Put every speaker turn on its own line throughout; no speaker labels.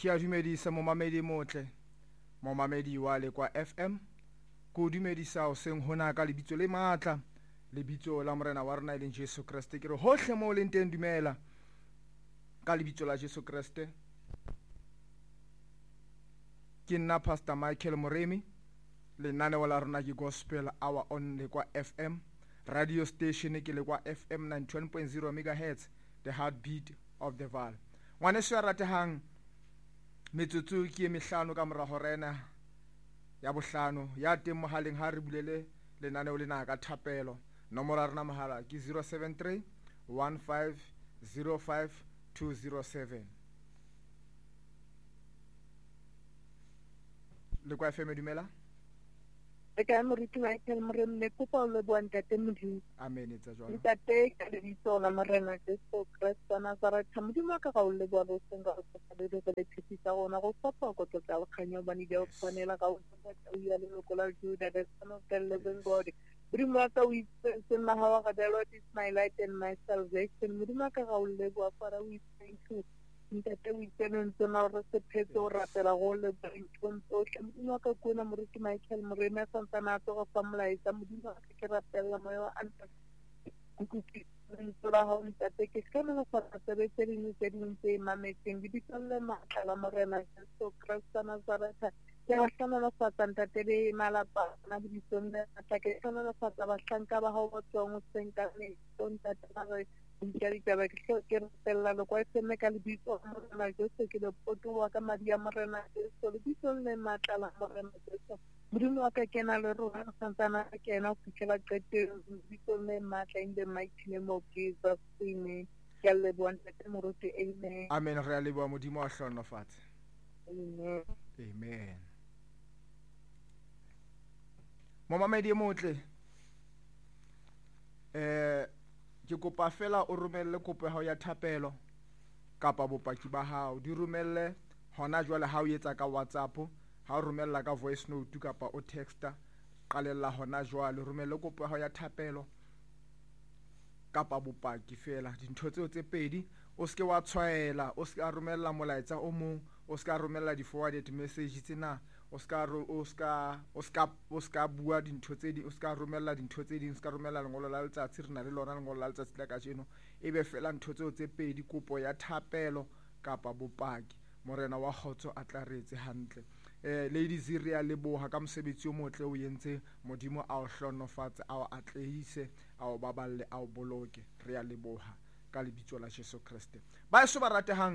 Ke a dumedisa momamedi motle, momamedi wa Lekwa FM. Ko dumedisa o seng hona ka lebitso le matla, lebitso la morena wa rona e leng Jesu Kriste. Ke re hohle mo le teng dumela ka lebitso la Jesu Kriste. Ke nna Pastor Michael Moremi, lenaneo la rona ke Gospel Hour on Lekwa FM. Radio station ke Lekwa FM 91.0 MHz, the heartbeat of the Vaal. Ngwaneso ya ratehang, metsotso ke mehlano ka mora horena ya bohlano ya teng mohaleng ha re bulele lenaneo lena ka thapelo. Nomoro ya rena mohala ke 073 1505 207. Lekwa FM dumela.
E ka moriti Michael Moremi ne kopa le bua ntate Modimo.
Amen etsa jwalo.
Ntate ka lebitso la morena Jesu Kriste Nazareth. Modimo ka ga o le bua go senga go tsale le le tshitisa gona go sopa go tlotla go kganya bani di o tshwanela ka go tsaya ya le lokola Juda the son of the living God. Modimo ka o itse nna ha wa ga the Lord is my light and my salvation. Modimo ka ga o le bua fara we thank you. Ntate o itsenentse na re se phetse o ratela go le bontsho ke Modimo ka kona moriti Michael Moremi a santsana a tsoga fa molaetsa. Modimo ka ke ratela moya wa anta kuki ntsela ha o ntate ke kana go fara sebetse le tse dingwe tse mametseng di ditsolle matla la morena Jesu Kriste Nazareth. Ke a sana la fatsa ntate le malapa na di tsonne a ke sana la fatsa ba hlanka ba ha o tsong o senka ne ntate na re ke ba ke tella lo kwa tsene ka lebitso morena Jesu ke le poto wa ka Maria morena Jesu le bitso le matla la morena Jesu. Modimo wa ka kena le rona santana kena o fitlhela qeteng bitso le matla in the mighty name of Jesus. Amen. Ke le bua ntate moruti. Amen.
Amen. Re a leboha Modimo wa hlohonolofatse.
Amen.
Amen. Momamedi e motle, ke kopa fela o romelle kopo ya hao ya thapelo kapa bopaki ba hao di romelle hona jwale ha o etsa ka WhatsApp, ha o romella ka voice note kapa o texta qalella hona jwale romelle kopo ya hao ya thapelo kapa bopaki fela dintho tseo tse pedi. O se ke wa tshwaela, o se ka romella molaetsa o mong, o se ka romella di forwarded message tsena, o ska bua dintho tse ding, o ska romella dintho tse ding, o ska romella lengolo la letsatsi. Re na le lona lengolo la letsatsi la kajeno. Ebe fela ntho tseo tse pedi, kopo ya thapelo kapa bopaki. Morena wa kgotso a tla re etse hantle. Ladies re a leboha ka mosebetsi o motle o entse. Modimo a o hlohonolofatse, a o atlehise, a o baballe, a o boloke. Re a leboha ka lebitso la Jesu Kriste. Ba eso ba ratehang,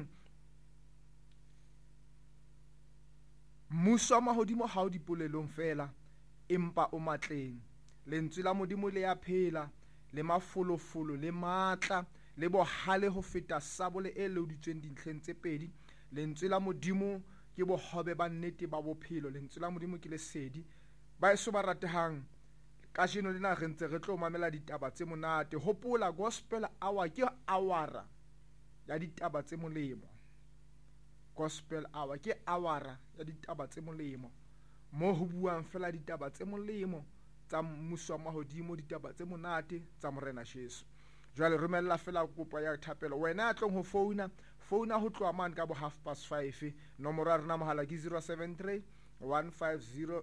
mmuso wa mahodimo ha o dipolelong fela empa o matleng. Lentswe la Modimo le a phela, le mafolofolo, le matla, le bohale ho feta sabole e leuditsweng dintlheng tse pedi. Lentswe la Modimo ke bohobe ba nnete ba bophelo. Lentswe la Modimo ke lesedi. Ba eso ba ratehang, kajeno lena re ntse re tlo mamela ditaba tse monate. Hopola Gospel Hour ke awara ya ditaba tse molemo. Gospel Hour ke awara ya ditaba tse molemo, mo ho buang fela ditaba tse molemo tsa mmuso wa mahodimo, ditaba tse monate tsa morena Jesu. Jwale romella fela kopo ya thapelo. Wena a tlong ho founa ho tloha man ka bo 5:30. Nomoro ya rena mohala ke 073 150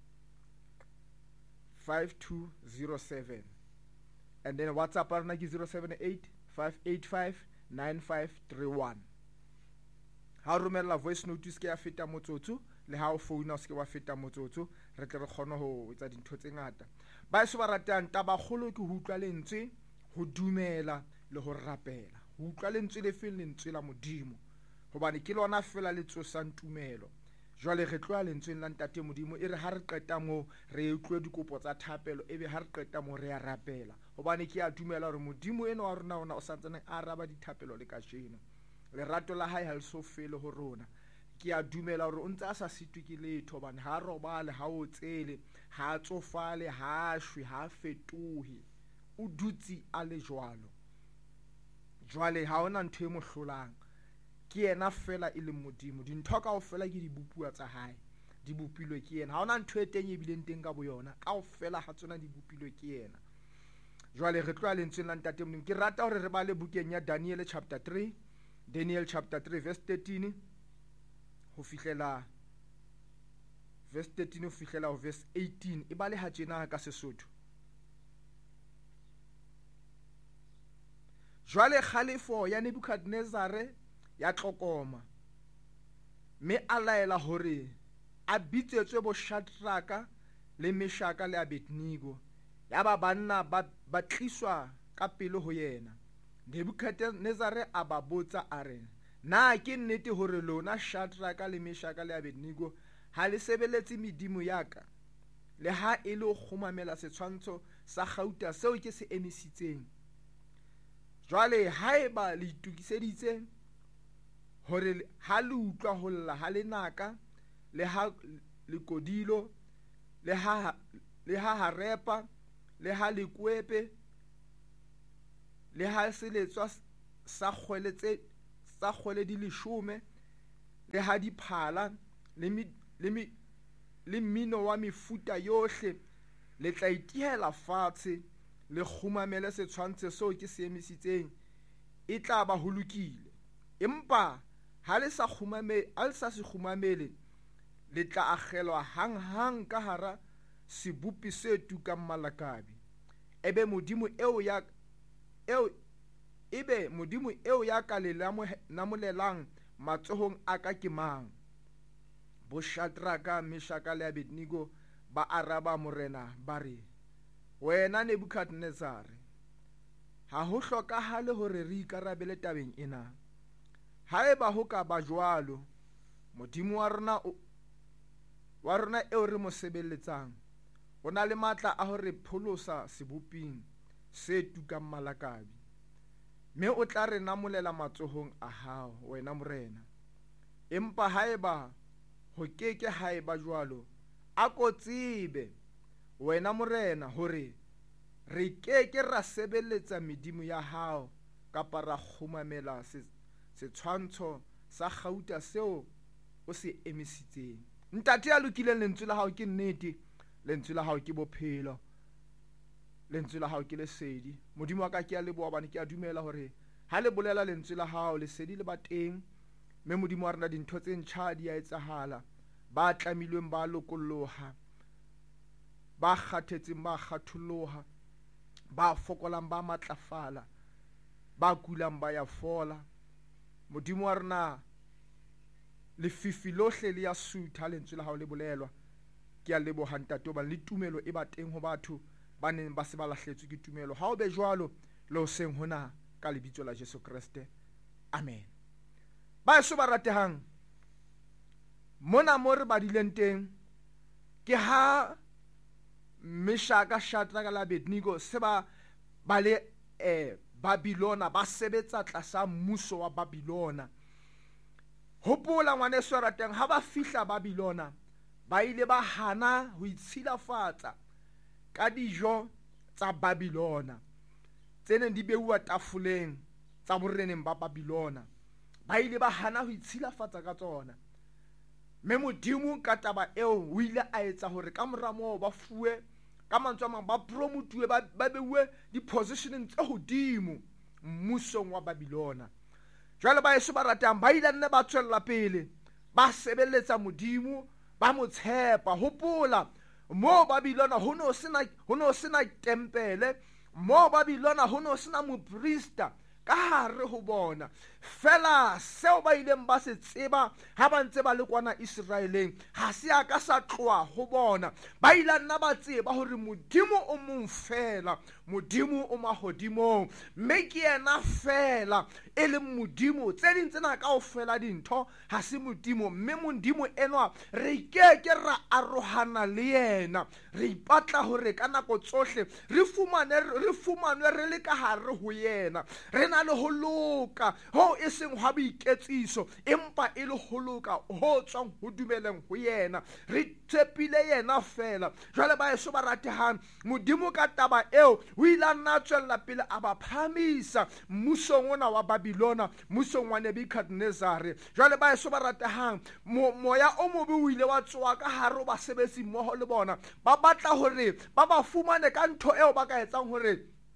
5207, and then WhatsApp rena ke 078 585 9531. ha o romella voice note se ke ya feta motsotso, le ha o founa o se ke wa feta motsotso, re tle re kgone ho etsa dintho tse ngata. Ba eso ba ratang taba kgolo ke ho utlwa lentswe, ho dumela le ho rapela. Ho utlwa lentswe le feng? Lentswe la Modimo, hobane ke lona fela le tsosang tumelo. Jwale re tloa lentsweng la ntate Modimo, e re ha re qeta moo re utlwe dikopo tsa thapelo, ebe ha re qeta moo re a rapela, hobane ke a dumela hore Modimo eno wa rona ona o santsane a araba dithapelo le kajeno. Lerato la hae ha le so fele ho rona. Ke a dumela hore o ntse a sa sitwe ke letho, hobane ha robale, ha o tsele, ha tsofale, ha shwe, ha fetohe, o dutse a le jwalo. Jwale ha ona ntho e mo hlolang, ke yena fela e leng Modimo. Dintho kaofela ke dibupua tsa hae, di bupilwe ke yena. Ha ona ntho e teng e bileng teng ka boyona, kaofela ha tsona di bupilwe ke yena. Jwale re tloa lentsweng la ntate Modimo. Ke rata hore re bale bukeng ya Daniel chapter 3, Daniel chapter 3 verse 13. ho fihlela verse 13 ho fihlela ho verse 18 e ba le ha tjena ka Sesotho. Jwale kgalefo ya Nebukadnezare ya tlokoma, mme a laela hore a bitsetswe bo Shadraka le Meshaka le Abednego, ya ba banna ba tliswa ka pele ho yena. Nebukadnezare a ba botsa a re, na ke nnete hore lona Shadraka le Meshaka le Abednego ha le sebeletse medimo ya ka, le ha e le ho kgumamela setshwantsho sa gauta seo ke se emisitseng? Jwale haeba le itukiseditse hore ha le utlwa ho lla ha lenaka, le ha lekodilo, le ha harepa, le ha lekwepe, le ha seletswa sa kgwele di 10, le ha diphala le mmino wa mefuta yohle, le tla itihela fatshe le kgumamele setshwantsho seo ke se emisitseng, e tla ba ho lokile. Empa ha le sa se kgumamele, le tla akgelwa hang ka hara sebopi se tukang malakabi. Ebe modimo eo ya ka le namolelang matsohong a ka ke mang? Bo Shadraka, Meshaka le Abednego ba araba morena ba re, wena Nebukadnezare, ha ho hlokahale hore re ikarabele tabeng ena. Haeba ho ka ba jwalo, modimo wa rona eo re mo sebeletsang o na le matla a hore pholosa seboping se tukang malakabi, mme o tla re namolela matsohong a hao, wena morena. Empa haeba ho keke haeba jwalo, a ko tsebe wena morena hore re keke ra sebeletsa medimo ya hao kapa ra kgumamela setshwantsho sa gauta seo o se emisitseng. Ntate a lokileng, lentswe la hao ke nnete, lentswe la hao ke bophelo, lentswe la hao ke lesedi. Modimo wa ka ke a leboha hobane ke a dumela hore ha le bolela lentswe la hao lesedi le ba teng, mme modimo wa rona dintho tse ntjha di a etsahala. Ba tlamilweng ba lokolloha, ba kgathetseng ba kgatholoha, ba fokolang ba matlafala, ba kulang ba ya fola. Modimo wa rona lefifi lohle le ya sutha lentswe la hao le bolelwa. Ke a leboha ntate hobane le tumelo e ba teng ho batho ba neng ba se ba lahletswe ke tumelo. Ha o be jwalo le hoseng hona ka lebitso la Jesu Kriste, amen. Baeso ba ratehang, mona mo re badileng teng ke ha Meshaka, Shadraka le Abednego se ba le Babilona, ba sebetsa tlasa mmuso wa Babilona. Hopola ngwaneso a ratang, ha ba fihla Babilona ba ile ba hana ho itshilafatsa ka dijo tsa Babilona tse neng di beuwa tafoleng tsa boreneng ba Babilona. Ba ile ba hana ho itshilafatsa ka tsona, mme modimo ka taba eo o ile a etsa hore ka mora moo ba fuwe, ka mantswe a mang ba promotuwe, ba beuwe di-positioneng tse hodimo mmusong wa Babilona. Jwale baeso ba ratang, ba ile nne ba tswella pele ba sebeletsa modimo, ba mo tshepa. Hopola mo Babilona ho no sena tempele, mo Babilona ho no sena moprista ka hare ho bona. Fela seo ba ileng ba se tseba ha ba ntse ba le kwana Israeleng ha se a ka sa tloa ho bona. Ba ile nna ba tseba hore modimo o mong fela, modimo o mahodimong, mme ke yena fela e le modimo. Tse ding tsena kaofela dintho ha se modimo, mme modimo enwa re keke ra arohana le yena. Re ipatla hore ka nako tsohle re fumanwe re le ka hare ho yena. Re na le ho loka ho e seng hwa boiketsiso, empa e le ho loka ho tswang ho dumeleng ho yena. Re tshepile yena fela. Jwale baeso ba ratehang, modimo ka taba eo o ile a nna tswella pele a ba phamisa mmusong ona wa Babilona, mmusong wa Nebukadnezare. Jwale baeso ba ratehang, moya o mobe o ile wa tsoa ka hare ho basebetsi mmoho le bona. Ba batla hore ba ba fumane ka ntho eo ba ka etsang hore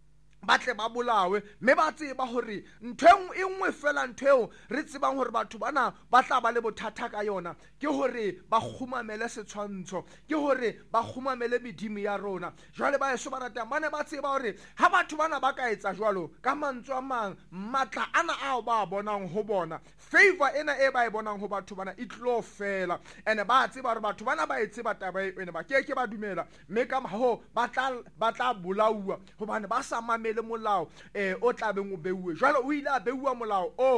ba tle ba bolawe mme ba tseba hore ntho e nngwe fela ntho eo re tsebang hore batho bana ba tla ba le bothata ka yona ke hore ba khumamele setshwantsho ke hore ba khumamele medimo ya rona. Jwale ba eso ba ratang bane ba tseba hore ha batho bana ba ka etsa jwalo ka mantswe a mang matla ana ao ba bonang ho bona favor ena e ba e bonang ho batho bana it tlo fela ene ba tseba hore batho bana ba etse bataba ene ba keke ba dumela mme ka ho ba tla bolaua hobane ba sa le molao o tla beng o beuwe jwale o ile a beuwa molao o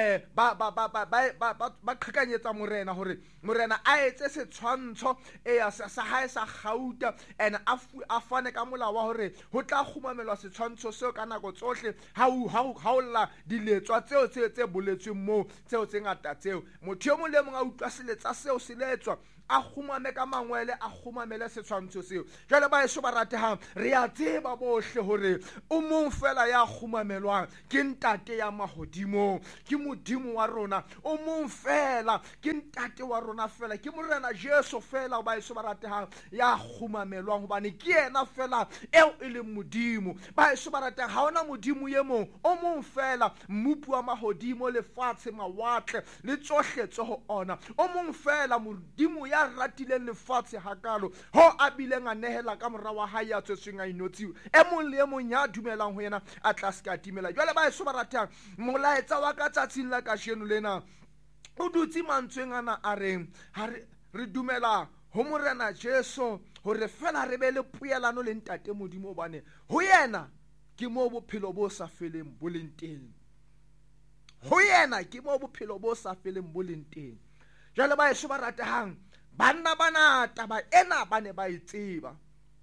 ba qhekanyetsa morena hore morena a etse setshwantsho sa hae sa gauta and a fane ka molao wa hore ho tla khumamelwa setshwantsho seo ka nako tsohle ha o lla diletswa tseo tse boletsweng mo tseo tse ngata tseo motho yo mong le mong a utlwa seletsa seo se letswa a khumame ka mangwele a khumamele setshwantsho seo. Jwale ba eso ba ratehang re a tseba bohle hore o mong fela ya khumamelwang ke ntate ya mahodimo ke modimo wa rona o mong fela ke ntate wa rona fela ke morena Jesu fela ba eso ba ratehang ya khumamelwang hobane ke yena fela eo e leng modimo. Ba eso ba ratehang ha ona modimo ye mong o mong fela mmupu wa mahodimo lefatshe mawatle le tsohle tso ona o mong fela modimo ya ratileng lefatshe hakalo ho a bileng a nehela ka mora wa hae ya tswetsweng a inotsiwe e mong le e mong ya dumelang ho yena a tla se ka timela. Jwale ba eso ba ratang molaetsa wa ka tsatsing la kasheno lena o dutse mantsweng ana a reng ha re dumela ho morena Jesu hore fela re be le puelano le ntate modimo hobane ho yena ke mo bophelo bo sa feleng bo leng teng ho yena ke mo bophelo bo sa feleng bo leng teng. Jwale ba eso ba ratang banna bana taba ena ba ne ba itseba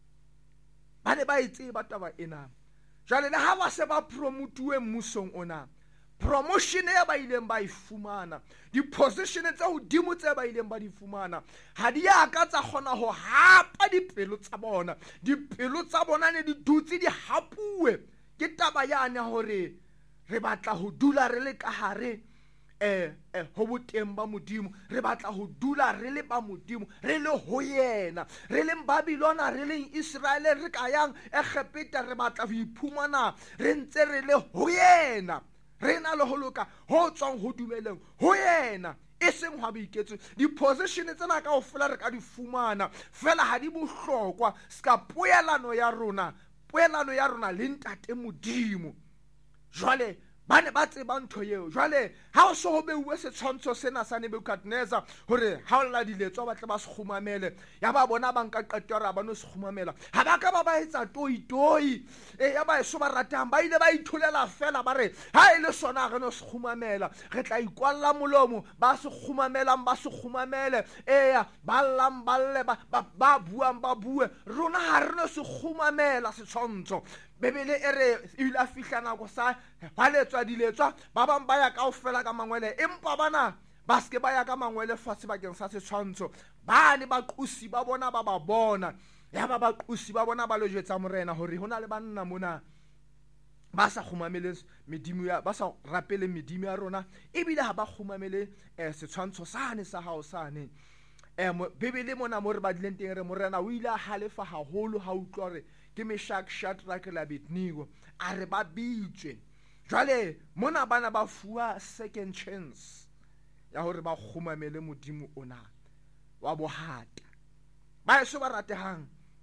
taba ena. Jwale le ha ba se ba promotuwe mmusong ona promotion e ba ileng ba ifumana di-position tse hodimo tse ba ileng ba di fumana ha di ya ka tsa kgona ho hapa dipelo tsa bona ne di dutse di hapuwe ke taba yane hore re batla ho dula re le ka hare ho boteng ba modimo re batla ho dula re le ba modimo re le ho yena re leng Babilona re leng Israel re ka yang Egepeta re batla ho iphumana re ntse re le ho yena re na le ho loka ho tswang ho dumeleng ho yena e seng hwa boiketso di-position tsena kaofela re ka di fumana fela ha di bohlokwa ska poelano ya rona le ntate modimo. Jwale ba ne ba tseba ntho eo. Jwale ha o so ho beuwe setshwantsho sena sa Nebukadnezar hore ha o lla diletswa ba tle ba se khumamele ya ba bona ba nka qeto ya ba no se khumamela ha ba ka ba etsa toi ya ba eso ba ratang ba ile ba ithulela fela ba re ha ile sona re no se khumamela re tla ikwalla molomo ba se khumamelang ba se khumamele ba llang balle ba buang ba bue rona ha re no se khumamela setshwantsho. Bebele ere ile a fihla nako sa baletswa diletswa ba bang ba ya kaofela ka mangwele empa bana ba ske ba ya ka mangwele fatshe bakeng sa setshwantsho bane ba qusi ba bona ba bona ya ba qusi ba bona ba lo jetsa morena hore hona le banna mona ba sa khumamele medimo ya ba sa rapele medimo ya rona ebile ha ba khumamele setshwantsho sane sa hao sane bebele mona mo re ba dileng teng re morena o ile a halefa haholo ha utlwa re ke Meshach, Shadrach le Abednego a re ba bitswe. Jwale mona bana ba fuwa second chance ya hore ba khumamele modimo ona wa bohata. Ba eso ba ratehang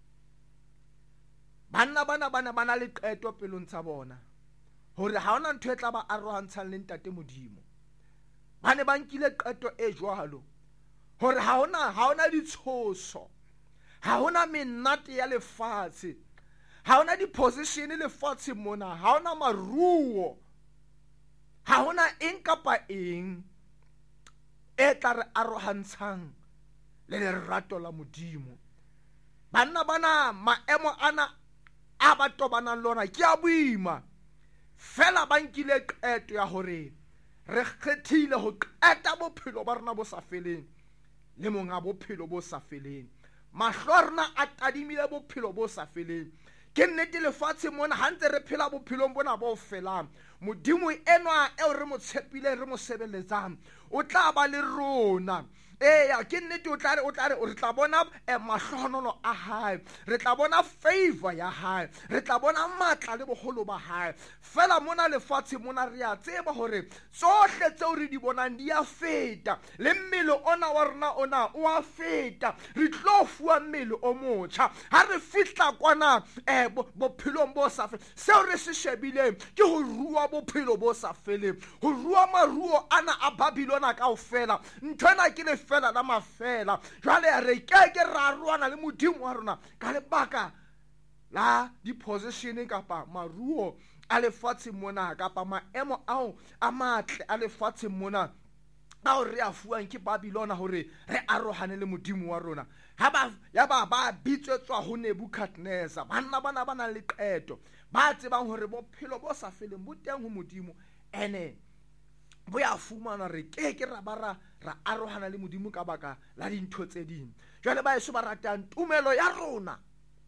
banna bana le qeto pelong tsa bona hore ha ona ntho e tla ba arohantshang le ntate modimo. Ba ne ba nkile qeto e jwalo hore ha ona ditshoso ha ona menate ya lefatshe ha ona di-position lefatshe mona ha ona maruo ha ona eng kapa eng e tla re arohantshang le lerato la modimo. Banna bana maemo ana a ba tobanang lona ke a boima fela ba nkile qeto ya hore re kgethile ho qeta bophelo ba rona bo sa feleng le monga bophelo bo sa feleng mahlo a rona a tadimile bophelo bo sa feleng ke nnete lefatshe mona ha ntse re phela bophelong bona bo felang modimo enwa eo re mo tshepile re mo sebeletsang o tla ba le rona. Eya ke nnete o tla re tla bona mahlohonolo a hae, re tla bona favor ya hae, re tla bona matla le bogolo ba hae. Fela mona lefatshe mona re a tseba hore tsohle tseo re di bonang di a feta, le mmele ona wa rona ona o a feta. Re tlo fuwa mmele o motjha ha re fihla kwana bophelong bo sa feleng. Seo re se shebileng ke ho rua bophelo bo sa feleng, ho rua maruo ana a Babilona kaofela. Nthona ke le fela la mafela. Jwale re keke ra ruana le modimo wa rona ka lebaka la di-position kapa maruo a lefatshe mona, kapa maemo ao a matle a lefatshe mona ao re a fuwang ke Babilona hore re arohane le modimo wa rona. Ya ba bitswetswa ho Nebukadnezar, banna bana ba nang le qeto, ba tsebang hore bophelo bo sa feleng bo teng ho modimo, ene bo ya fumana. Re keke ra arohana le modimo ka baka la dintho tse ding. Jwale ba eso ba ratang tumelo ya rona,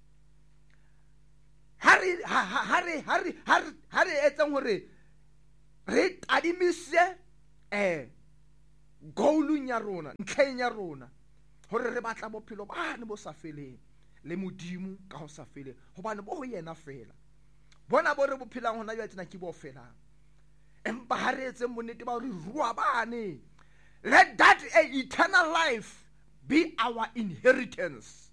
ha re etseng hore re tadimise goalung ya rona, ntlheng ya rona, hore re batla bophelo bane bo sa feleng le modimo ka ho sa feleng, hobane bo ho yena fela. Bona bo re bophelang hona jwale tsena ke bo felang. Empa ha re etseng bonnete ba hore rua bane, let that eternal life be our inheritance.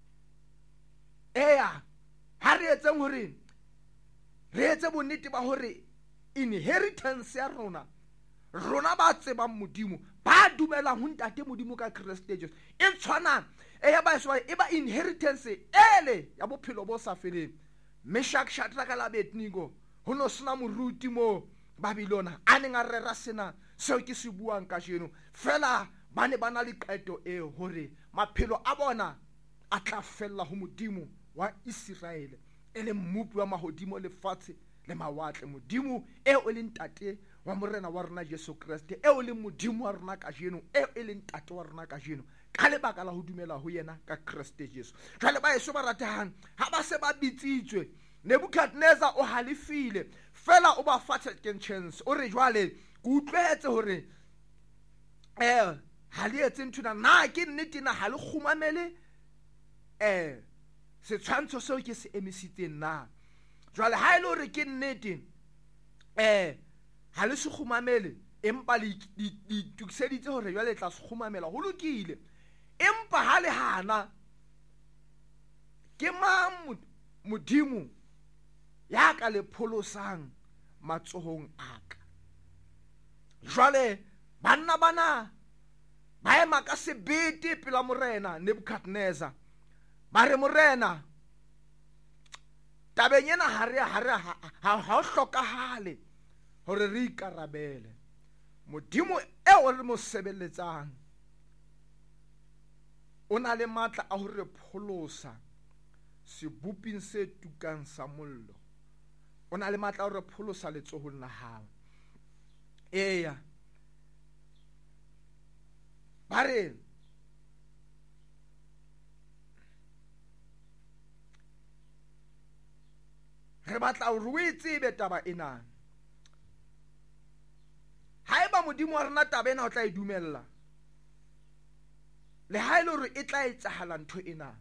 Eya ha re etseng hore re etse bonnete ba hore inheritance ya rona ba tsebang modimo, ba dumelang ho ntate modimo ka Kriste Jesu, e tshwana e ba inheritance ele ya bophelo bo sa feleng. Meshach, Shadrach le Abednego, ho no sena moruti mo Babilona a neng a rera sena seo ke se buang ka jeno. Fela ba ne ba na le qeto eo hore maphelo a bona a tla fella ho modimo wa Israele, e leng mmupi wa mahodimo lefatshe le mawatle, modimo eo e leng ntate wa morena wa rona Jesu Kriste, eo e leng modimo wa rona ka jeno, eo e leng ntate wa rona ka jeno, ka lebaka la ho dumela ho yena ka Kriste Jesu. Jwale ba eso ba ratehang, ha ba se ba bitsitswe, Nebukadnezar o halefile, fela o ba fa second chance. O re jwale ke utlwetse hore ha le etse nthona, na ke nnete na ha le khumamele setshwantsho seo ke se emisitseng na? Jwale ha ele hore ke nnete ha le se khumamele, empa le tukiseditse hore jwale tla se khumamela, ho lokile. Empa ha le hana, ke mang modimo ya ka le pholosang matsohong aka? Jwale banna bana ba ema ka sebete pela morena Nebukadnezar, ba re morena, tabeng ena ha o hlokahale hore re ikarabele. Modimo eo re mo sebeletsang o na le matla a hore pholosa seboping se tukang sa mollo, o na le matla a hore pholosa letsohong la hao. Eya ba re batla hore o e tsebe taba ena. Haeba modimo wa rona taba ena o tla e dumella, le ha ele hore e tla etsahala ntho ena,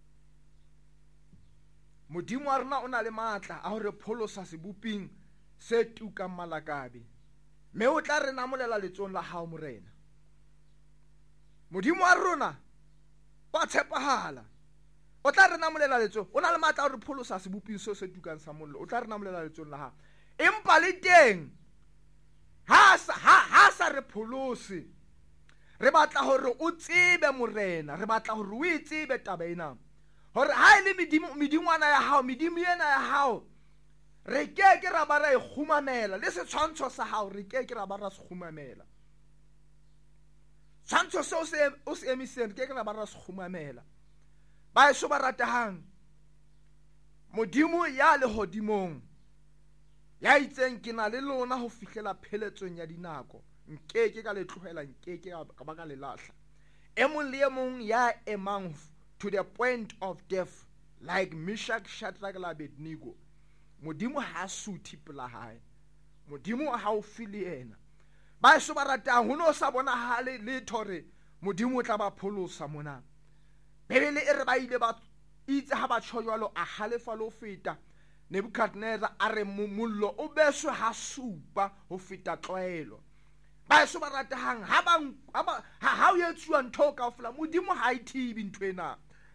modimo wa rona o na le matla a hore pholosa seboping se tukang malakabe, mme o tla re namolela letsohong la hao morena. Modimo wa rona ba tshepahala, o tla re namolela letsohong, o na le matla a hore pholosa seboping se tukang sa mollo, o tla re namolela letsohong la hao. Empa le teng ha sa re pholose, re batla hore o tsebe morena, re batla hore o e tsebe taba ena, hore ha ele medingwana ya hao, medimo ena ya hao, re keke ra ba ra e khumamela, le setshwantsho sa hao re keke ra ba ra se khumamela. Tshwantsho seo o se emiseng, ke ra ba ra se khumamela. Ba eso ba ratehang, modimo ya lehodimong ya itseng ke na le lona ho fihlela pheletsong ya dinako, nkeke ka le tlohela, nkeke ka ba ka le lahla. E mong le e mong ya emang to the point of death, like Meshach, Shadrach le Abednego, modimo ha suthi pela hae, modimo a haufi le yena. Baeso ba ratang, ho no sa bonahale letho re modimo o tla ba pholosa mona. Bebele e re ba ile ba itse ha ba tjho jwalo a halefa le ho feta. Nebukadnezar a re mollo o beswe ha supa ho feta tlwaelo. Baeso ba ratang, ha o etsuwa ntho kaofela modimo ha e thibi ntho ena.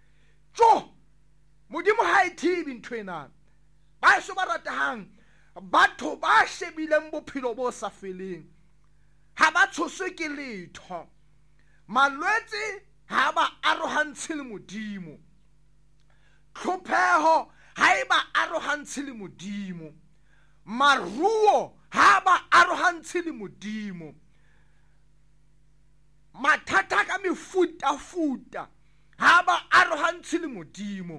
Modimo ha e thibi ntho ena. Baeso ba ratang, batho ba shebileng bophelo bo sa feleng ha ba tshoswe ke letho. Malwetse ha ba arohantshe le modimo. Tlhopheho ha e ba arohantshe le modimo. Maruo ha ba arohantshe le modimo. Mathata ka mefuta ha ba arohantshe le modimo.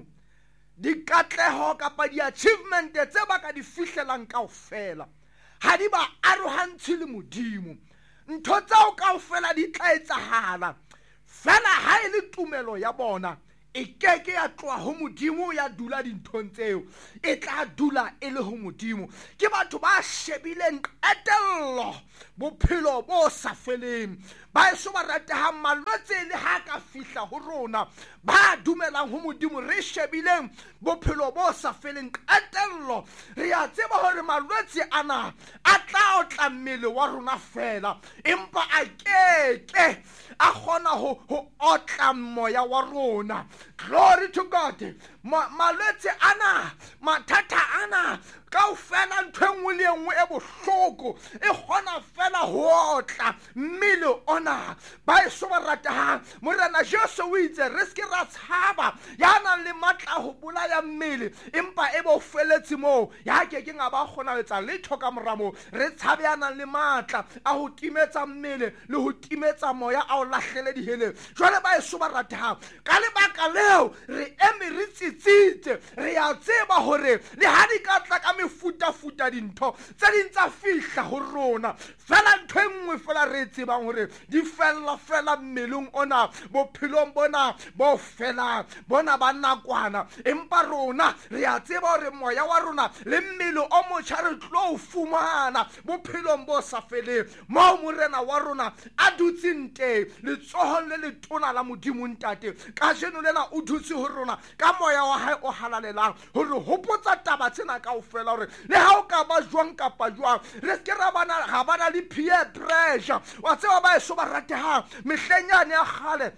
Dikatleho kapa di-achievement tse ba ka di fihlelang kaofela ha di ba arohantshe le modimo. Ntho tsao kaofela di tla etsahala fela ha e le tumelo ya bona. E keke ya tloha ho modimo ya dula dinthong tseo, e tla dula e le ho modimo. Ke batho ba shebileng qetello bophelo bo sa feleng. Baeso ba ratehang, malwetse le ha ka fihla ho rona, ba dumelang ho modimo re shebileng bophelo bo sa feleng qetello. Re a tseba hore malwetse ana a tla otla mmele wa rona fela, empa a keke a kgona ho otla moya wa rona. Glory to God. Malwetse ana, mathata ana kaofela ntho enngwe le enngwe e bohloko e kgona fela ho otla mmele ona. Baeso ba ratehang, Morena Jesu o itse re ske ra tshaba ya nang le matla ho bolaya mmele empa e bo feletse moo, ya kekeng a ba kgona ho etsa letho ka mora moo. Re tshabe ya nang le matla a ho timetsa mmele le ho timetsa moya a o lahlele diheleng. Jwale baeso ba ratehang, ka lebaka leo re eme re tsitsitse, re a tseba hore le ha di ka tla ka mefuta dintho tse ding tsa fihla ho rona, fela ntho enngwe fela re tsebang hore di fela mmeleng ona, bophelong bona bo fela bona ba nakwana. Empa rona re a tseba hore moya wa rona le mmele o motjha re tlo fumana bophelong bo sa feleng, moo Morena wa rona a dutseng teng letsohong le letona la modimo ntate. Ka jeno lena o dutse ho rona ka moya wa hae o halalelang hore hopotsa taba tsena kaofela hore le ha o ka ba jwang kapa jwang re ske ra bana le peer pressure. Wa tseba baeso ba ratehang, mehlenyane ya kgale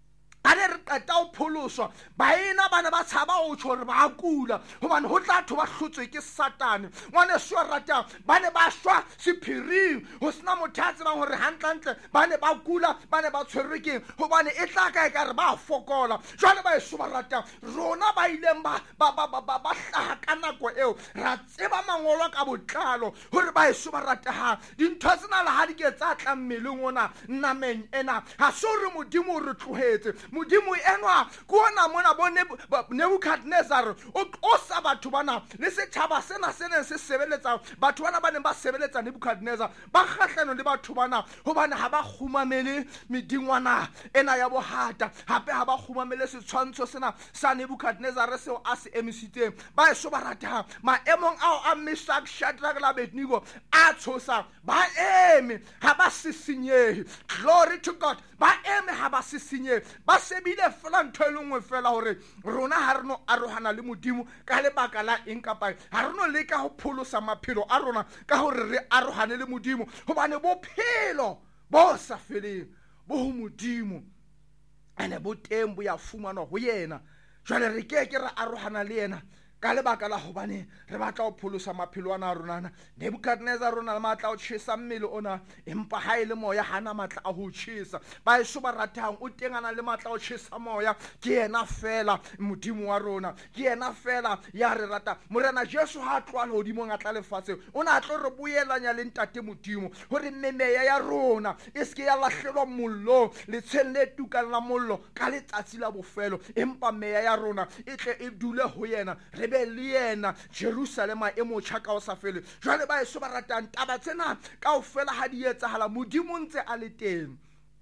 ha ne re qeta ho pholoswa, baena bana ba tshaba ho tjho hore ba kula hobane ho tla batho ba hlotswe ke Satane. Ngwaneso a ratang, ba ne ba shwa sephiring ho sena motho a tsebang hore hantlentle ba ne ba kula, ba ne ba tshwerwe keng hobane e tla ka ekare ba fokola. Jwale baeso ba ratang, rona ba ileng ba hlaha ka nako eo, ra tseba mangolo ka botlalo hore baeso ba ratang dintho tsena le ha di ke tsa tla mmeleng ona nameng ena, ha se hore modimo o re tlohetse. Modimo enwa ke ona mona bo Nebukadnezar o sa batho bana le setjhaba sena se sebeletsa batho bana ba neng ba sebeletsa Nebukadnezar ba kgahlano le batho bana hobane ha ba khumamele medingwana ena ya bohata, hape ha ba khumamele setshwantsho sena sa Nebukadnezar seo a se emisitseng. Ba eso ba ratang maemong ao a Meshach, Shadrach le Abednego a tshosa, ba eme ha ba sisinyehe. Glory to God. Ba eme ha ba sisinyehe, ba sebile fela ntho e nngwe fela hore rona ha re no arohana le modimo ka lebaka la eng kapa ha re no leka ho pholosa maphelo a rona ka hore re arohane le modimo, hobane bophelo bo sa feleng bo ho modimo ene bo teng bo ya fumanwa ho yena. Jwale re ke ra arohana le yena ka lebaka la hobane re batla ho pholosa maphelo a rona. Nebukadnezar rona le matla o tjhesa mmele ona, empa ha ile moya hana matla a ho tjhesa. Ba eso ba ratang o tengana le matla o tjhesa moya, ke yena fela modimo wa rona, ke yena fela ya re rata. Morena Jesu ha tloa hodimo ngatla lefatshe o na tlo re boelanya le ntate modimo hore memeya ya rona e ske ya lahlelwa mollo le tshelle tukana la mollo ka letsatsi la bofelo, empa meya ya rona e tle e dule ho yena, re be le yena Jerusalema e motjha ka o sa fele. Jwale ba eso ba ratang taba tsena kaofela ha di etsahala modimo ntse a le teng,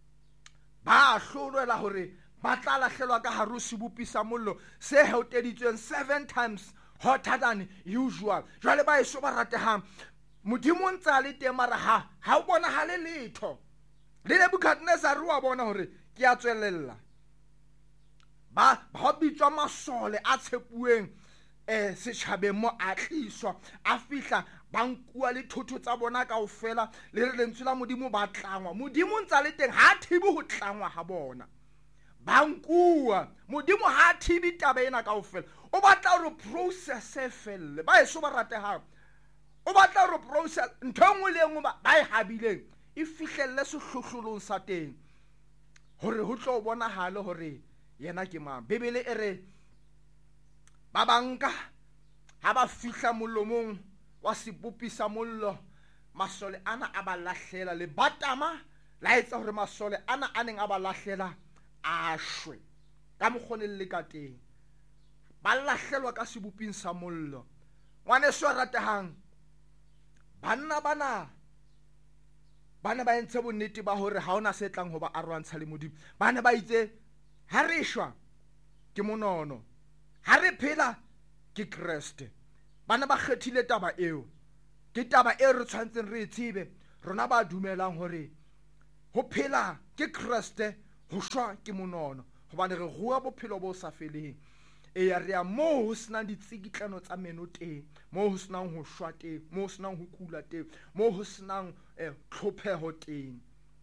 ba hlolwela hore ba tla lahlelwa ka hare ho sebopi sa mollo se heuteditsweng 7 times hotter than usual. Jwale ba eso ba ratehang modimo o ntse a le teng mara ha o bonagale letho. Le Nebukadnezar wa bona hore ke a tswelella. Ba bitswa masole a tshepueng setjhabeng mo a tliswa a fihla ba nkuwa le thotho tsa bona kaofela le re lentswe la modimo ba tlangwa. Modimo ntse a le teng ha thibi ho tlangwa ha bona. Ba nkuwa modimo ha thibi taba ena kaofela. O batla hore process e felle ba eso ba ratehang. O batla hore process ntho engwe le engwe ba e habileng e fihlelle sehlohlolong sa teng hore ho tlo bonahale hore yena ke mang. Bibele e re ba banka ha ba fihla molomong wa sebopi sa mollo, masole ana a ba lahlela le batama la etsa hore masole ana a neng a ba lahlela a shwe ka mokgone le ka teng. Ba lahlelwa ka seboping sa mollo. Ngwaneso a ratehang, banna bana ba entse bonnete ba hore ha ona se tlang ho ba arwantsha le modimo. Bana ba itse ha re shwa ke monono, ha re phela ke Kriste. Bana ba kgethile taba eo, ke taba e re tshwantseng re tsebe rona ba dumelang hore ho phela ke Kriste, ho shwa ke monono, hobane re rua bophelo bo sa feleng. E ya re mo ho sena ditsikitlano tsa meno teng, mo ho senang ho shwa teng, mo ho senang ho kula teng, mo ho senang tlhopheho teng.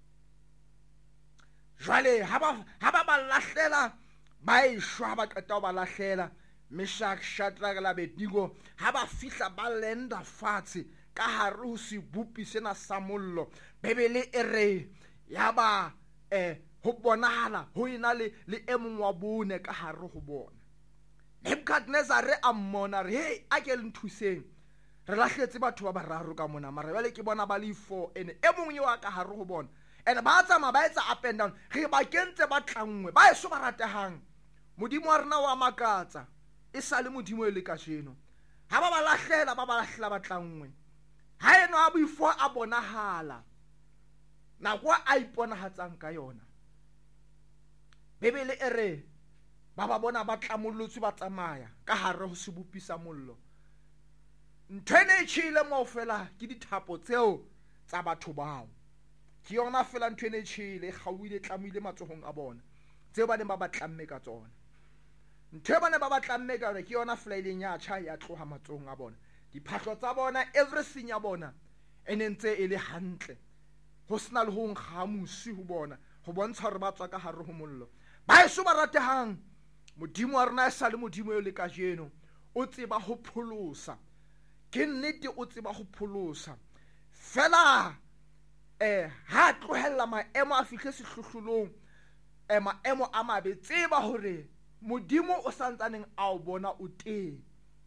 Jwale ha ba lahlela ba e shwa ba qeta ho ba lahlela, Meshach, Shadrach le Abednego ha ba fihla ba lenda fatshe ka hare ho sebopi sena sa mollo. Bibele e re ya ba ho bonahala ho ena le e mong wa bone ka hare ho bona. Nebukadnezar a mmona re hey a ke le nthuseng, re lahletse batho ba bararo ka mona mara jwale ke bona ba le 4 ene e mong yo a ka hare ho bona ene ba tsamaya ba etsa up and down. Re ba kentse ba tlangwe ba eso ba ratehang. Modimo wa rena wa makatsa e sa le modimo e le kajeno. Ha ba lahlela ba tlangwe, ha eno a boifo a bonahala nako a iponahatsang ka yona. Bibele e re ba bona ba tlamollotswe ba tsamaya ka hare ho sebopi sa mollo. Nthwene e tshile mo fela ke dithapo tseo tsa batho bao. Ke yona fela nthwene e tshile e gauile tlamile matsohong a bona tseo ba ne ba tlamme ka tsona. Nthe ba ne ba tlamme ka ke yona fela ile nya tjha ya tloha matsohong a bona. Diphahlo tsa bona, everything ya bona enentse e le hantle, ho sena le ho nkga musi ho bona, ho bontsha hore ba tswa ka hare ho mollo. Ba eso ba ratehang, modimo wa rena e sa le modimo yo le kajeno o tseba ho pholosa. Ke nnete o tseba ho pholosa fela ha tlohella maemo a fihle sehlohlolong, maemo a mabe, tseba hore modimo o santsaneng a o bona o teng.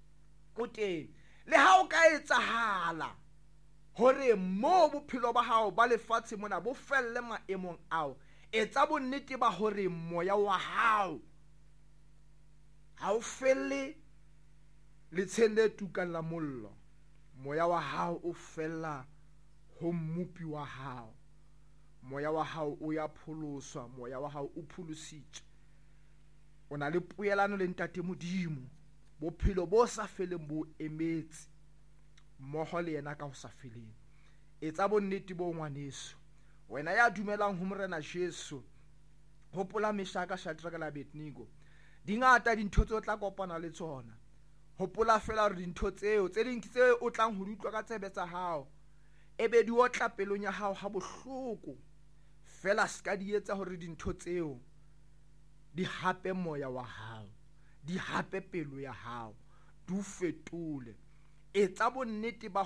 Le ha o ka etsahala hore mo bophelo ba hao ba lefatshe mona bo felle maemong ao, etsa bonnete ba hore moya wa hao ha o felle letsheng le tukang la mollo. Moya wa hao o fella ho mmupi wa hao. Moya wa hao o ya pholoswa, moya wa hao o pholositswe. O na le poelano le ntate modimo, bophelo bo sa feleng bo emetse mmoho le yena ka ho sa feleng. Etsa bonnete bo ngwaneso, wena ya dumelang ho morena Jesu, hopola Meshach, Shadrach le Abednego. Dingata dintho tse o tla kopana le tsona. Hopola fela hore dintho tseo tse ding tse o tlang ho di utlwa ka tsebe tsa hao ebe di otla pelong ya hao ha bohloko fela ska di etsa hore dintho tseo di hape moya wa hao, di hape pelo ya hao, di o fetole. Etsa bonnete ba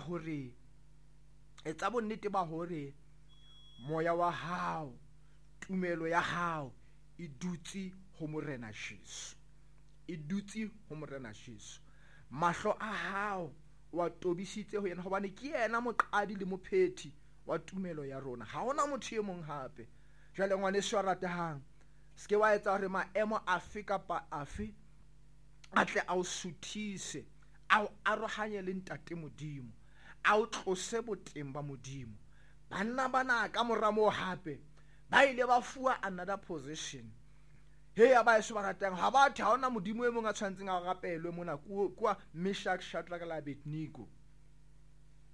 hore moya wa hao, tumelo ya hao e dutse ho morena Jesu, e dutse ho morena Jesu. Mahlo a hao wa tobisitse ho yena hobane ke yena moqadi le mophethi wa tumelo ya rona, ha hona motho e mong hape. Jwale ngwaneso a ratehang, ske wa etsa hore maemo afe kapa afe a tle a o suthise, a o arohanye le ntate modimo, a o tlose boteng ba modimo. Banna bana ka mora moo hape ba ile ba fuwa another position. He ya ba eso ba ratang ha batho ha ona modimo e mong a tshwantseng a rapelwe mona kwa Meshach, Shadrach le Abednego.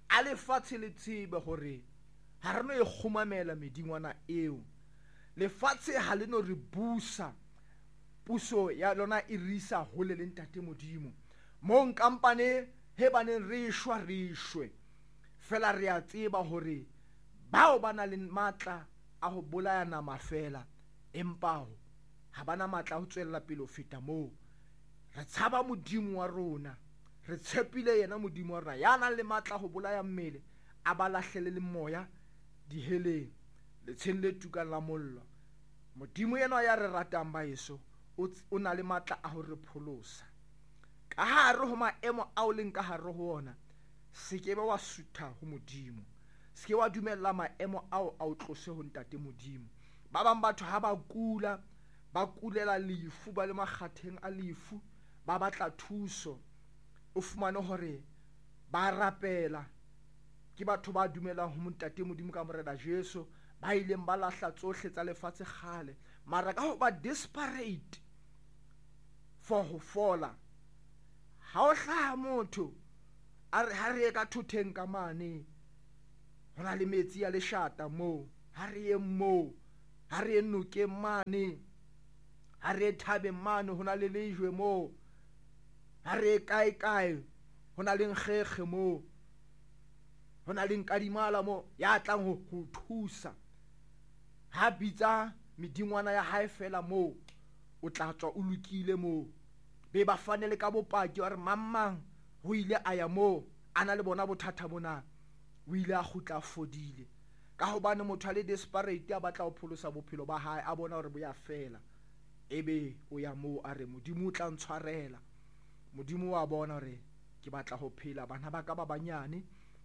a lefatshe le tsebe gore ha re no e kgomamela medingwana eo. Lefatshe ha le no re busa, puso ya lona e risa hole le ntate Modimo. Mo nkampane he baneng re shwe fela re a tseba hore bao ba na le matla a ho bolaya nama fela, empa ha bana matla ho tswella pele ho feta moo. Re tshaba Modimo wa rona, re tshepile yena Modimo wa rona ya nang le matla ho bolaya mmele, a ba lahlele le moya diheleng le tsheng le tukang la mollo. Modimo yena ya re ratang baeso o na le matla a ho re pholosa. Ka hare ho maemo ao leng ka hare ho ona, se ke be wa sutha ho Modimo, se ke wa dumella maemo ao a o tlose ho ntate Modimo. Ba bang batho ha ba kula, ba kulela lefu, ba le makgatheng a lefu, ba batla thuso, o fumane hore ba rapela ke batho ba dumelang ho ntate Modimo ka morena Jesu, ba ileng ba lahla tsohle tsa lefatshe kgale, mara ka ho ba desperate for ho fola. Ha o hlaha motho a re ha re ka thotheng ka mane, ho na le metsi a leshata moo, ha re ye moo, ha re nokeng mane, ha re thabeng mane, ho na le lejwe moo, ha re kae ho na le nkgekge moo, ho na le nkadimala moo ya tlang ho thusa. Ha bitsa medingwana ya hae fela moo, o tla tswa o lokile moo. Be ba fanele ka bopaki hore mang ho ile a ya moo, ana le bona bothata bona, o ile a kgutla fodile. Ka hobane motho a le desperate a batla ho pholosa bophelo ba hae, a bona hore bo ya fela, ebe o ya moo a re Modimo o tla ntshwarela. Modimo wa bona hore ke batla ho phela, bana ba ka ba banyane,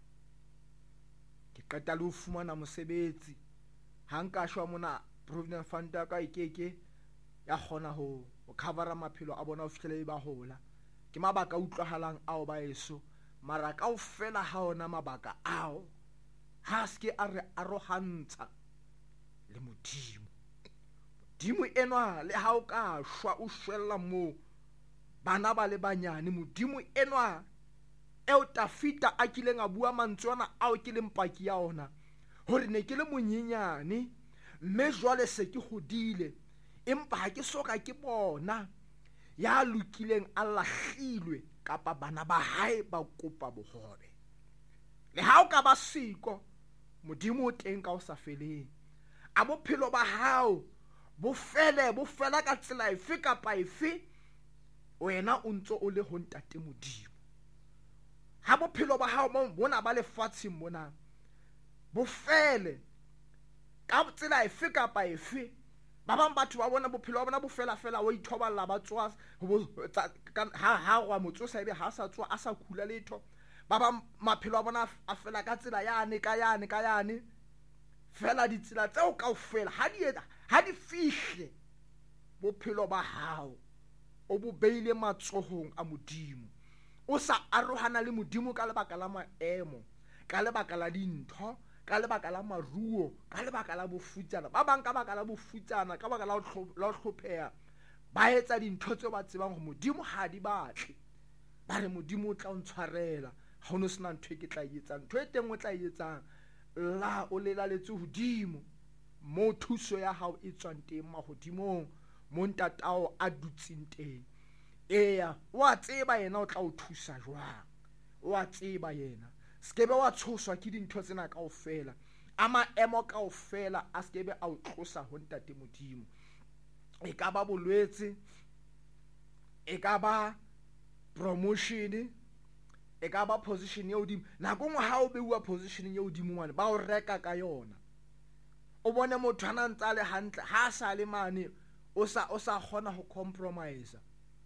ke qeta le ho fumana mosebetsi, ha nka shwa mona Provident Fund ya ka e keke ya kgona ho covera maphelo a bona ho fihlele ba hola. Ke mabaka utlwahalang ao baeso, mara kaofela ha ona mabaka ao, ha ske a re arohantsha le Modimo. Modimo enwa le ha o ka shwa o shwella moo, bana ba le banyane, Modimo enwa eo Tafita a kileng a bua mantswe ana ao ke leng paki ya ona, hore ne ke le monyenyane mme jwale se ke hodile, empa ha ke soka ke bona ya lokileng a lahlilwe kapa bana ba hae ba kopa bohobe. Le ha o ka ba siko, Modimo o teng ka o sa feleng. A bophelo ba hao bo fela ka tsela efe kapa efe, wena o ntso o le ho ntate Modimo. Ha bophelo ba hao bona ba lefatsheng mona bo fele ka tsela efe kapa efe, ba bang batho ba bona bophelo ba bona bo fela wa ithoballa ba tswa ha wa motsosa ebe ha sa tswa a sa khula letho. Ba bang maphelo a bona a fela ka tsela yane ka yane fela. Ditsela tseo kaofela ha di fihle bophelo ba hao o bo beile matsohong a Modimo, o sa arohana le Modimo ka lebaka la maemo, ka lebaka la dintho, ka lebaka la maruo, ka lebaka la bofutsana. Ba bang ka baka la bofutsana, ka baka la ho hlopheha, ba etsa dintho tseo ba tsebang hore Modimo ha di batle. Ba re Modimo o tla o ntshwarela, ha ho no sena ntho e ke tla etsang. Ntho e teng o tla etsang, la o lelaletse hodimo mo thuso ya hao e tswang teng mahodimong, mo ntatao a dutseng teng. Eya, wa tseba yena o tla o thusa jwang, wa tseba yena. Skebe wa tshoswa ke dintho tsena kaofela, a maemo kaofela a skebe a o tlosa ho ntate Modimo. E ka ba bolwetse, e ka ba promotion, e ka ba position ye hodimo. Nako nngwe ha o beuwa position ye hodimo mane, ba o reka ka yona. O bone motho ana ntsa le hantle, ha sa le mane o sa kgona ho compromise,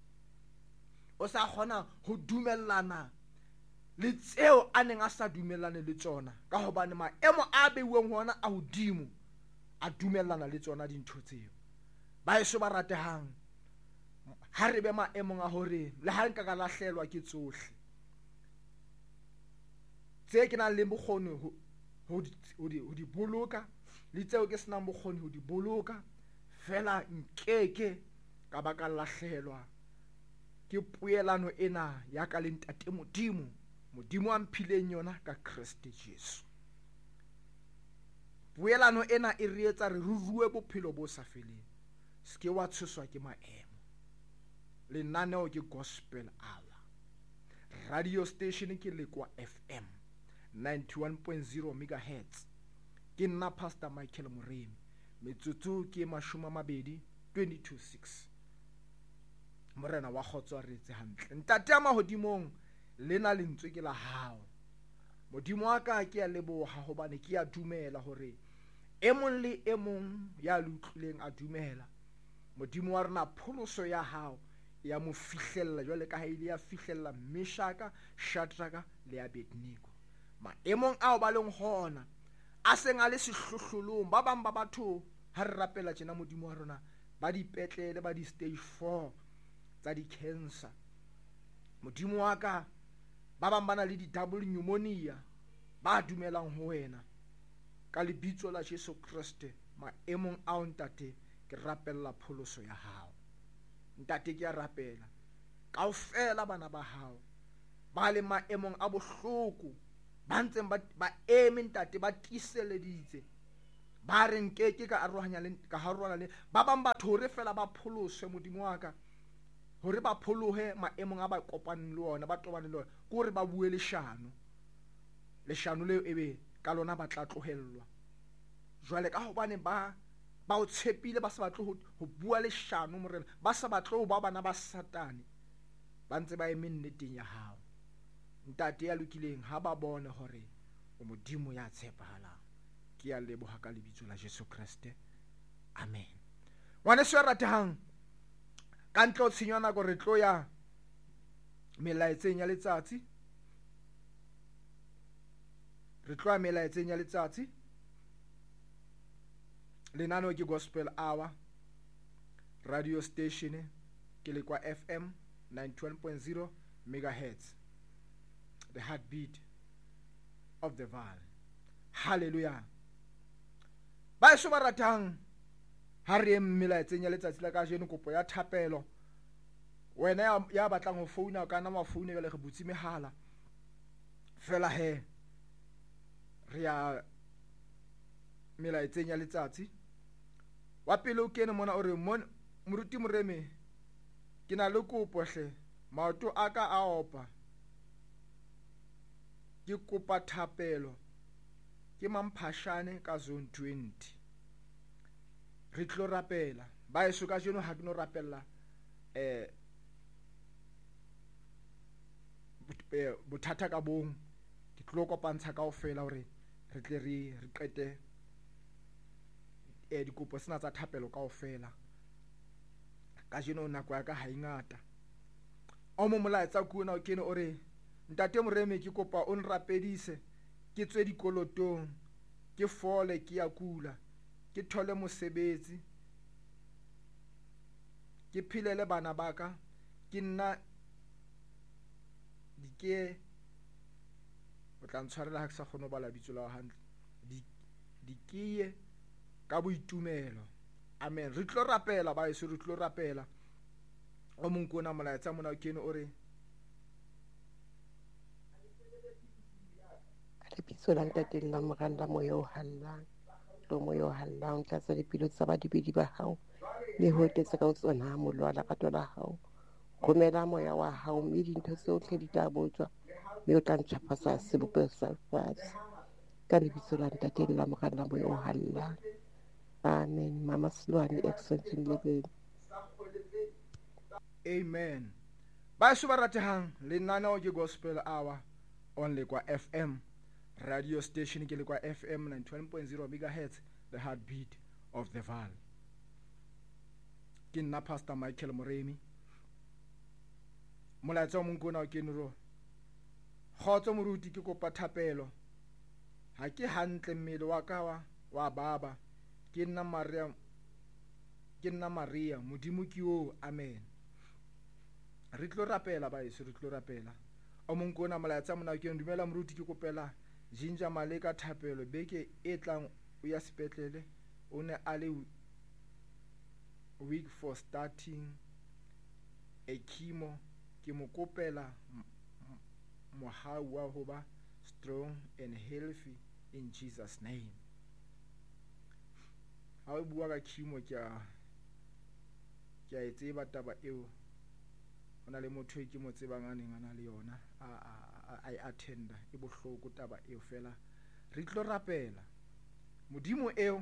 o sa kgona ho dumellana le tseo a neng a sa dumellane le tsona, ka hobane maemo a beuweng hona a hodimo a dumellana le tsona dintho tseo. Ba eso ba ratehang, ha re be maemong a hore le ha nka ka lahlelwa ke tsohle tse ke nang le bokgoni ho di boloka, le tseo ke senang bokgoni ho di boloka, fela nkeke ka baka lahlelwa ke poelano ena ya ka le ntate Modimo modimo a mphileng yona ka Kriste Jesu. Poelano ena e re etsa re rue bophelo bo sa feleng. Ske wa tshoswa ke maemo. Lenaneo ke Gospel Hour. Radio station ke Lekwa FM 91.0 MHz. Ke nna Pastor Michael Moremi. Metsotso ke 22:6. Morena wa kgotso re etse hantle. Ntate a mahodimong lena lentswe ke la hao. Modimo wa ka ke a leboha hobane ke a dumela hore e mong le e mong ya lutlileng a dumela. Modimo wa rena pholoso ya hao ya mo fihlella jwale ka ha ile ya fihlella Meshaka, Shadraka le Abednego. Maemong ao ba leng hona a seng a le sehlohlolong ba bang ba batho ha re rapela tjena modimo wa rona ba dipetlele ba di stage 4 tsa di cancer. Modimo wa ka ba bang bana le di double pneumonia ba dumelang ho wena ka lebitso la Jesu Kriste. Maemong ao ntate ke rapella pholoso ya hao. Ntate ke a rapela kaofela bana ba hao ba le maemong a bohloko ba ntseng ba eme ntate ba tiseleditse ba re nkeke ka arohanya le ka harohana le ba bang batho re fela ba pholoswe modimo wa ka hore ba pholohe maemong a ba kopaneng le ona ba tobaneng le ona ke hore ba bue leshano leo ebe ka lona ba tla tlohellwa jwale ka hobane ba o tshepile ba se batle ho bua leshano morena ba se batle ho ba bana ba Satane ba ntse ba eme nneteng ya hao. Ntate ya lokileng ha ba bone hore o modimo ya tshepahalang. Ke a leboha ka lebitso la Jesu Kriste. Amen. Ngwane se ratehang ka ntle o tshenyo nako re tlo ya melaetseng ya letsatsi. Re tlo ya melaetseng ya letsatsi. Lenaneo ke Gospel Hour. Radio station ke Lekwa FM 91.0 MHz. The heartbeat of the valley. Hallelujah. Ba eso ba ratang ha re melaetseng ya letsatsi la kajeno kopo ya thapelo. Wena ya batlang ho founa ka na mafoune jale re butsi mehala. Fela he re ya melaetseng ya letsatsi. Wa pele o kene mona o re moruti Moremi ke na le kopo hle maoto aka a opa ke kopa thapelo ke mamphashane ka zone 20. Re tlo rapela ba eso ka jeno ha ke no rapella bothata ka bong ke tlo kopantsha kaofela hore re tle re qete dikopo sena tsa thapelo kaofela ka jeno nako ya ka ha ingata o mo molaetsa kuona o kene o re ntate Moremi ke kopa o nrapedise ke tswe dikolotong ke fole ke ya kula ke thole mosebetsi ke philele bana baka ke nna dike o tla ntshwarela ha ke sa kgone ho bala bitso la hantle dikiye ka boitumelo. Amen. Re tlo rapela ba eso re tlo rapela o mong kona molaetsa mona o kene o re
lebitso la ntate la morala moya o hallang lo moya o hallang tlatsa dipelo tsa badibedi ba hao le ho etsetsa ka tsona molwala ka tola hao romela moya wa hao mme dintho tsohle di tla botswa mme o tla ntjhafatsa sebopeho sa fatshe ka lebitso la ntate la morala moya o hallang. Amen. Mama Silwane extension 11.
Amen. Ba eso ba ratehang lenaneo ke Gospel Hour on Lekwa FM. Radio station ke Lekwa FM 91.0 MHz, the heartbeat of the valley. Ke nna Pastor Michael Moremi. Molaetsa mong kona o kene ro. Khotso moruti ke kopa thapelo. Ha ke hantle mmele wa ka wa baba. Ke nna Maria modimo ke o. Amen. Re tlo rapela ba eso re tlo rapela o mong kona molaetsa mona ke ndumela moruti ke kopela Jinja Maleka thapelo beke e tlang o ya sepetlele o ne a le week for starting a chemo ke mo kopela mohau wa ho ba strong and healthy in Jesus name. Ha o bua ka chemo ke a tseba taba eo. Hona le motho ke mo tsebang a neng ana le yona I attend e bohloko taba eo fela re tlo rapela modimo eo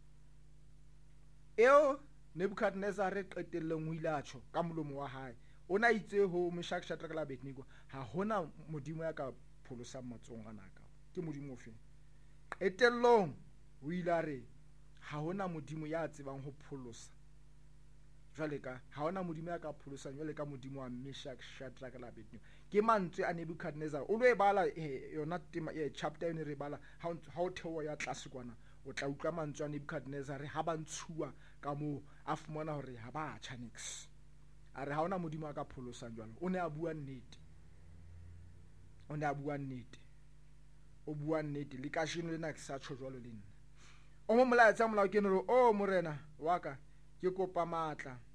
Nebukadnezar re qetelleng o ile a tjho ka molomo wa hae ona itse ho Meshach, Shadrach le Abednego ha hona modimo ya ka pholosang matsong ana ka ke modimo ofe qetellong o ile a re ha hona modimo ya tsebang ho pholosa jwale ka ha hona modimo ya ka pholosang jwale ka modimo wa Meshach, Shadrach le Abednego ke mantswe a Nebukadnezar o lo e bala yona tema chapter ene re bala ha o theoa ya tlase kwana o tla utlwa mantswe a Nebukadnezar ha ba ntshuwa ka moo a fumana hore ha ba tjha nix a re ha hona modimo a ka pholosang jwalo o ne a bua nnete o bua nnete le ka shino lena ke sa tjho jwalo le nna o mo molaetsa molao ke no o morena wa ka ke kopa matla